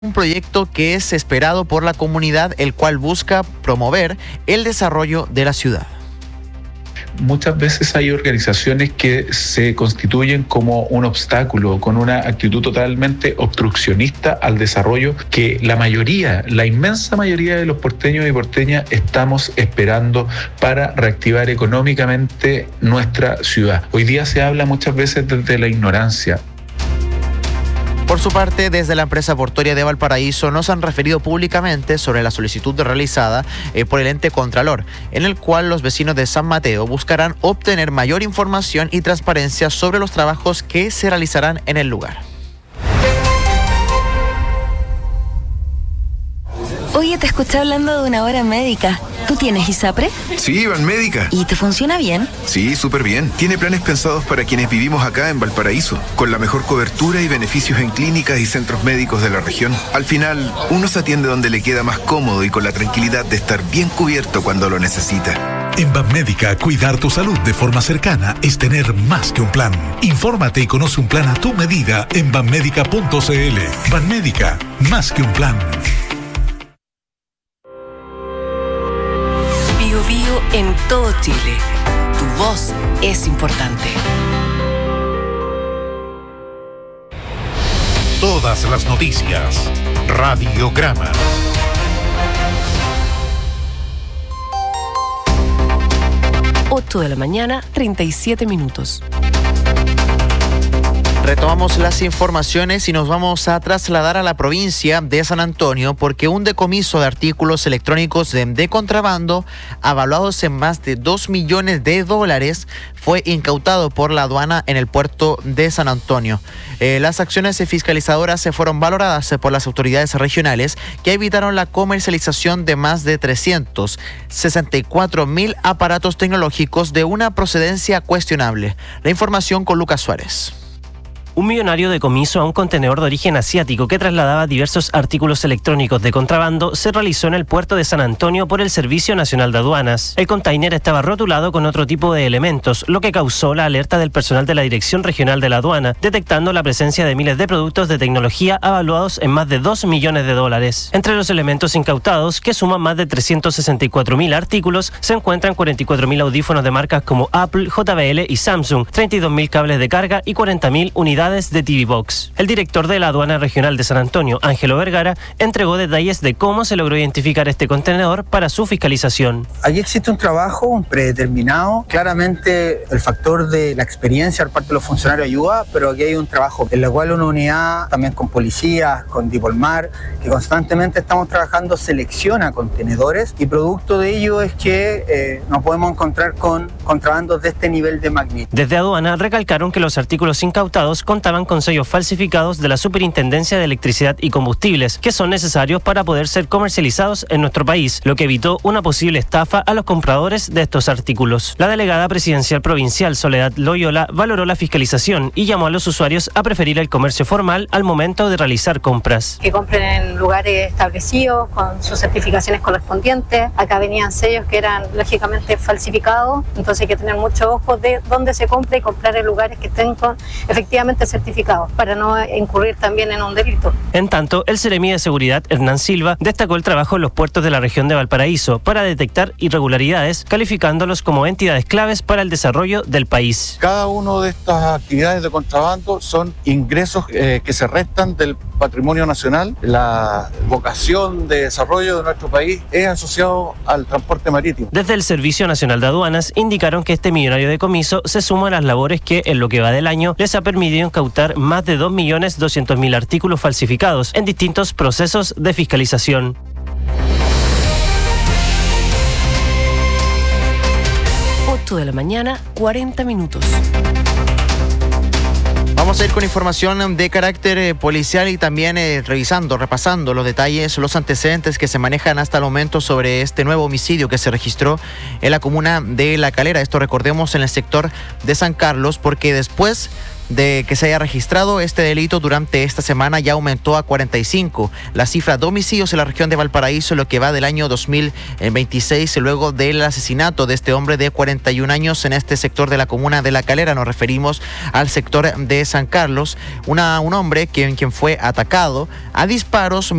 Un proyecto que es esperado por la comunidad, el cual busca promover el desarrollo de la ciudad. Muchas veces hay organizaciones que se constituyen como un obstáculo, con una actitud totalmente obstruccionista al desarrollo que la inmensa mayoría de los porteños y porteñas estamos esperando para reactivar económicamente nuestra ciudad. Hoy día se habla muchas veces desde la ignorancia. Por su parte, desde la empresa portuaria de Valparaíso nos han referido públicamente sobre la solicitud realizada por el ente Contralor, en el cual los vecinos de San Mateo buscarán obtener mayor información y transparencia sobre los trabajos que se realizarán en el lugar. Oye, te escuché hablando de una hora médica. ¿Tú tienes ISAPRE? Sí, Banmédica. ¿Y te funciona bien? Sí, súper bien. Tiene planes pensados para quienes vivimos acá en Valparaíso, con la mejor cobertura y beneficios en clínicas y centros médicos de la región. Al final, uno se atiende donde le queda más cómodo y con la tranquilidad de estar bien cubierto cuando lo necesita. En Banmédica, cuidar tu salud de forma cercana es tener más que un plan. Infórmate y conoce un plan a tu medida en banmédica.cl. Banmédica, más que un plan. Bio en todo Chile. Tu voz es importante. Todas las noticias. Radiograma. De la mañana, 37 minutos. Retomamos las informaciones y nos vamos a trasladar a la provincia de San Antonio porque un decomiso de artículos electrónicos de contrabando avaluados en más de $2 millones fue incautado por la aduana en el puerto de San Antonio. Las acciones fiscalizadoras se fueron valoradas por las autoridades regionales que evitaron la comercialización de más de 364.000 aparatos tecnológicos de una procedencia cuestionable. La información con Lucas Suárez. Un millonario decomiso a un contenedor de origen asiático que trasladaba diversos artículos electrónicos de contrabando se realizó en el puerto de San Antonio por el Servicio Nacional de Aduanas. El container estaba rotulado con otro tipo de elementos, lo que causó la alerta del personal de la Dirección Regional de la Aduana, detectando la presencia de miles de productos de tecnología avaluados en más de $2 millones. Entre los elementos incautados, que suman más de 364.000 artículos, se encuentran 44.000 audífonos de marcas como Apple, JBL y Samsung, 32.000 cables de carga y 40.000 unidades de TV Box. El director de la Aduana Regional de San Antonio, Ángelo Vergara, entregó detalles de cómo se logró identificar este contenedor para su fiscalización. Aquí existe un trabajo predeterminado. Claramente el factor de la experiencia por parte de los funcionarios ayuda, pero aquí hay un trabajo en el cual una unidad, también con policías, con Dipolmar, que constantemente estamos trabajando, selecciona contenedores y producto de ello es que nos podemos encontrar con contrabandos de este nivel de magnitud. Desde Aduana recalcaron que los artículos incautados contaban con sellos falsificados de la Superintendencia de Electricidad y Combustibles, que son necesarios para poder ser comercializados en nuestro país, lo que evitó una posible estafa a los compradores de estos artículos. La delegada presidencial provincial, Soledad Loyola, valoró la fiscalización y llamó a los usuarios a preferir el comercio formal al momento de realizar compras. Que compren en lugares establecidos, con sus certificaciones correspondientes. Acá venían sellos que eran lógicamente falsificados, entonces hay que tener mucho ojo de dónde se compra y comprar en lugares que estén efectivamente certificados para no incurrir también en un delito. En tanto, el Seremi de Seguridad, Hernán Silva, destacó el trabajo en los puertos de la región de Valparaíso para detectar irregularidades, calificándolos como entidades claves para el desarrollo del país. Cada una de estas actividades de contrabando son ingresos que se restan del patrimonio nacional. La vocación de desarrollo de nuestro país es asociado al transporte marítimo. Desde el Servicio Nacional de Aduanas indicaron que este millonario decomiso se suma a las labores que, en lo que va del año, les ha permitido incautar más de 2.200.000 artículos falsificados en distintos procesos de fiscalización. De la mañana, 40 minutos. Vamos a ir con información de carácter policial y también repasando los detalles, los antecedentes que se manejan hasta el momento sobre este nuevo homicidio que se registró en la comuna de La Calera. Esto recordemos en el sector de San Carlos, porque después de que se haya registrado este delito durante esta semana ya aumentó a 45. La cifra de homicidios en la región de Valparaíso, lo que va del año 2026, luego del asesinato de este hombre de 41 años en este sector de la comuna de La Calera. Nos referimos al sector de San Carlos. Un hombre quien fue atacado a disparos